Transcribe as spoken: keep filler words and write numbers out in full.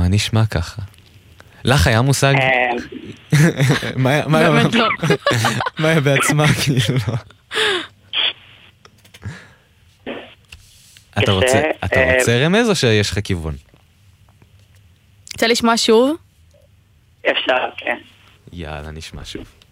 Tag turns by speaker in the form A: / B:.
A: מה נשמע ככה? לך היה מושג?
B: באמת לא.
A: מה היה בעצמה כאילו? אתה רוצה רמז או שיש לך כיוון?
B: רוצה לשמוע שוב?
C: אפשר, כן.
A: יאללה, נשמע שוב.